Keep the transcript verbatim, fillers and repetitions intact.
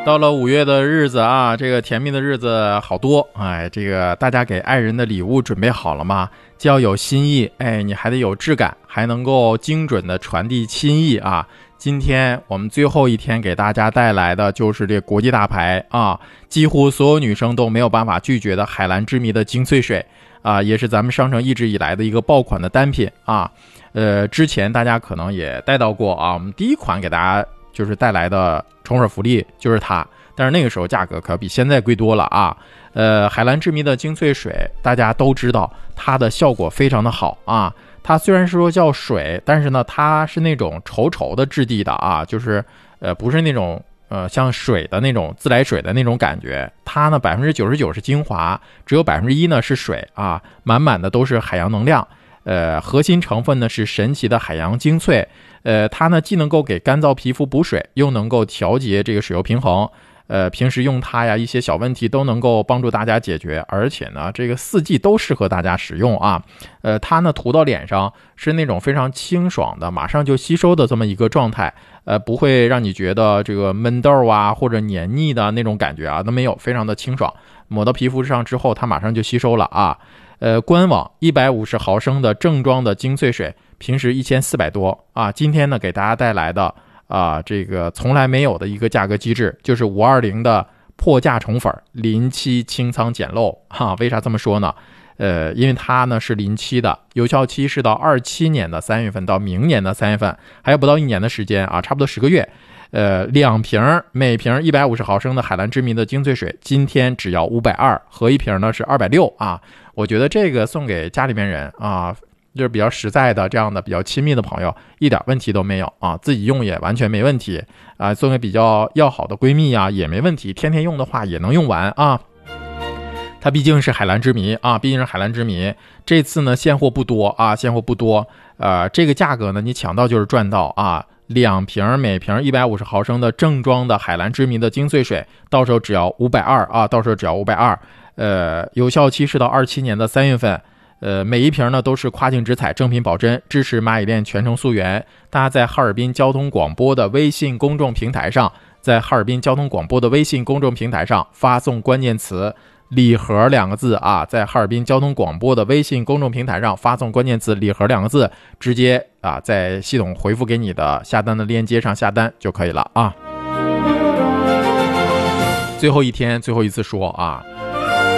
到了五月的日子啊，这个甜蜜的日子好多，哎，这个大家给爱人的礼物准备好了吗？既要有心意，哎，你还得有质感，还能够精准的传递心意啊。今天我们最后一天给大家带来的就是这国际大牌啊，几乎所有女生都没有办法拒绝的海蓝之谜的精粹水啊，也是咱们商城一直以来的一个爆款的单品啊。呃，之前大家可能也带到过啊，我们第一款给大家就是带来的宠粉福利就是它，但是那个时候价格可比现在贵多了啊。呃，海蓝之谜的精粹水大家都知道它的效果非常的好啊。它虽然是说叫水，但是呢它是那种稠稠的质地的啊，就是呃不是那种呃像水的那种自来水的那种感觉。它呢 百分之九十九 是精华，只有 百分之一 呢是水啊，满满的都是海洋能量。呃，核心成分呢是神奇的海洋精粹，呃，它呢既能够给干燥皮肤补水，又能够调节这个水油平衡。呃，平时用它呀，一些小问题都能够帮助大家解决，而且呢，这个四季都适合大家使用啊。呃，它呢涂到脸上是那种非常清爽的，马上就吸收的这么一个状态，呃，不会让你觉得这个闷痘啊或者黏腻的那种感觉啊，都没有，非常的清爽。抹到皮肤上之后，它马上就吸收了啊。呃，官网一百五十毫升的正装的精粹水，平时一千四百多啊。今天呢，给大家带来的啊，这个从来没有的一个价格机制，就是五二零的破价宠粉，临期清仓捡漏哈、啊。为啥这么说呢？呃，因为它呢是临期的，有效期是到二七年的三月份到明年的三月份，还有不到一年的时间啊，差不多十个月。呃，两瓶每瓶一百五十毫升的海蓝之谜的精粹水，今天只要五百二十，合一瓶呢是二百六十啊。我觉得这个送给家里面人啊，就是比较实在的这样的比较亲密的朋友，一点问题都没有啊，自己用也完全没问题啊，送给比较要好的闺蜜啊也没问题，天天用的话也能用完啊。它毕竟是海蓝之谜啊，毕竟是海蓝之谜。这次呢现货不多啊，现货不多，呃，这个价格呢你抢到就是赚到啊。两瓶每瓶一百五十毫升的正装的海蓝之谜的精粹水，到时候只要五百二十啊，到时候只要五百二十，呃，有效期是到二七年的三月份。呃，每一瓶呢都是跨境直采，正品保真，支持蚂蚁链全程溯源。大家在哈尔滨交通广播的微信公众平台上，在哈尔滨交通广播的微信公众平台上发送关键词礼盒两个字啊，在哈尔滨交通广播的微信公众平台上发送关键词礼盒两个字，直接啊在系统回复给你的下单的链接上下单就可以了啊。最后一天最后一次说啊，